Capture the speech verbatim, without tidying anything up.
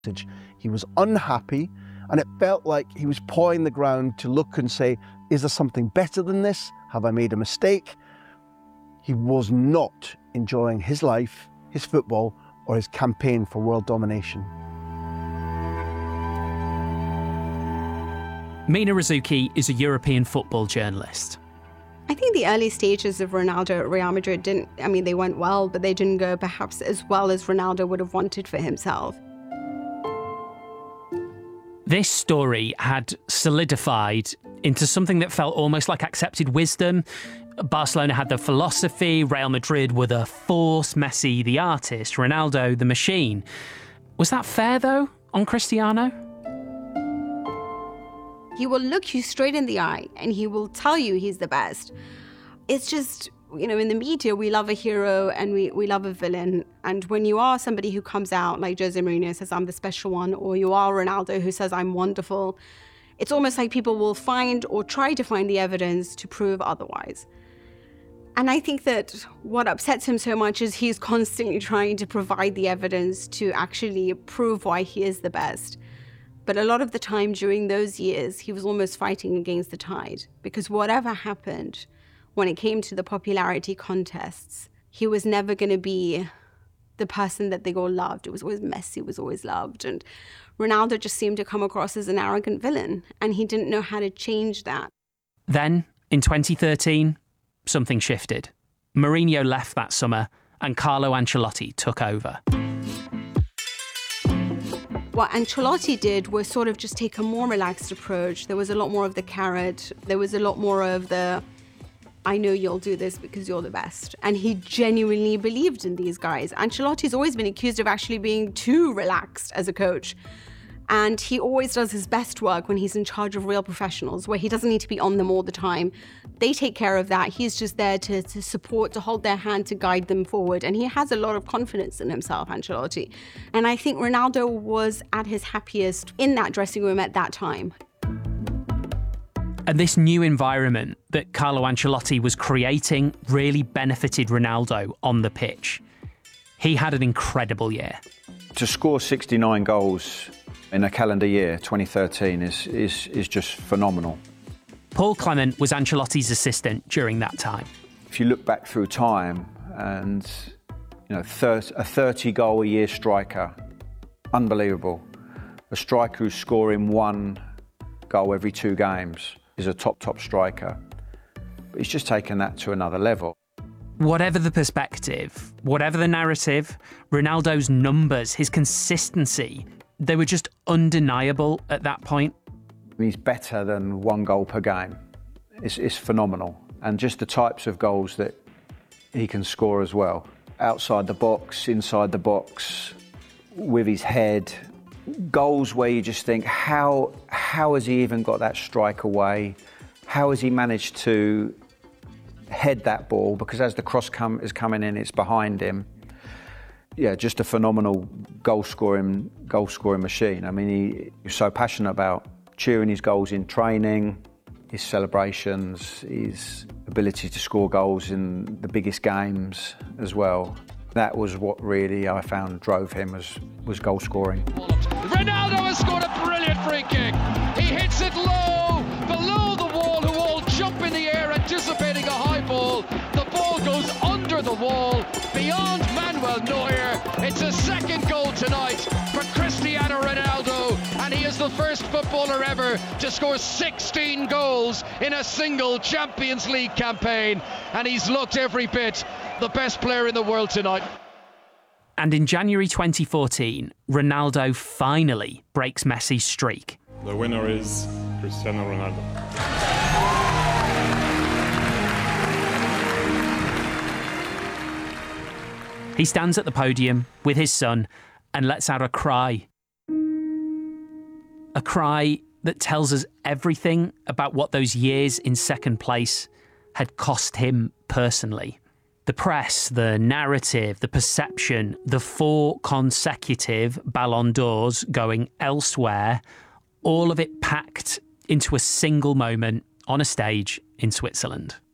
He was unhappy, and it felt like he was pawing the ground to look and say, is there something better than this? Have I made a mistake? He was not enjoying his life, his football, or his campaign for world domination. Mina Rzouki is a European football journalist. I think the early stages of Ronaldo at Real Madrid didn't, I mean, they went well, but they didn't go perhaps as well as Ronaldo would have wanted for himself. This story had solidified into something that felt almost like accepted wisdom. Barcelona had the philosophy, Real Madrid were the force, Messi the artist, Ronaldo the machine. Was that fair, though, on Cristiano? He will look you straight in the eye and he will tell you he's the best. It's just, you know, in the media, we love a hero and we, we love a villain. And when you are somebody who comes out like Jose Mourinho says, I'm the special one, or you are Ronaldo who says, I'm wonderful, it's almost like people will find or try to find the evidence to prove otherwise. And I think that what upsets him so much is he's constantly trying to provide the evidence to actually prove why he is the best. But a lot of the time during those years, he was almost fighting against the tide, because whatever happened when it came to the popularity contests, he was never going to be the person that they all loved. It was always Messi was always loved. And Ronaldo just seemed to come across as an arrogant villain, and he didn't know how to change that. Then, in twenty thirteen, something shifted. Mourinho left that summer, and Carlo Ancelotti took over. What Ancelotti did was sort of just take a more relaxed approach. There was a lot more of the carrot. There was a lot more of the, I know you'll do this because you're the best. And he genuinely believed in these guys. Ancelotti's always been accused of actually being too relaxed as a coach. And he always does his best work when he's in charge of real professionals, where he doesn't need to be on them all the time. They take care of that. He's just there to, to support, to hold their hand, to guide them forward. And he has a lot of confidence in himself, Ancelotti. And I think Ronaldo was at his happiest in that dressing room at that time. And this new environment that Carlo Ancelotti was creating really benefited Ronaldo on the pitch. He had an incredible year. To score sixty-nine goals in a calendar year, twenty thirteen, is, is, is just phenomenal. Paul Clement was Ancelotti's assistant during that time. If you look back through time and, you know, a thirty-goal-a-year striker, unbelievable. A striker who's scoring one goal every two games is a top, top striker. But he's just taken that to another level. Whatever the perspective, whatever the narrative, Ronaldo's numbers, his consistency, they were just undeniable at that point. He's better than one goal per game. It's, it's phenomenal. And just the types of goals that he can score as well. Outside the box, inside the box, with his head. Goals where you just think, how, how has he even got that strike away? How has he managed to head that ball? Because as the cross come, is coming in, it's behind him. Yeah, just a phenomenal goal-scoring goal-scoring machine. I mean, he, he's so passionate about cheering his goals in training, his celebrations, his ability to score goals in the biggest games as well. That was what really I found drove him was, was goal-scoring. Ronaldo has scored a brilliant free kick. He hits it low, below the wall, who all jump in the air anticipating a high ball. The ball goes under the wall, beyond Manuel Neuer. It's a second goal tonight for Cristiano Ronaldo, and he is the first footballer ever to score sixteen goals in a single Champions League campaign, and he's looked every bit the best player in the world tonight. And in January twenty fourteen, Ronaldo finally breaks Messi's streak. The winner is Cristiano Ronaldo. He stands at the podium with his son and lets out a cry. A cry that tells us everything about what those years in second place had cost him personally. The press, the narrative, the perception, the four consecutive Ballon d'Ors going elsewhere, all of it packed into a single moment on a stage in Switzerland.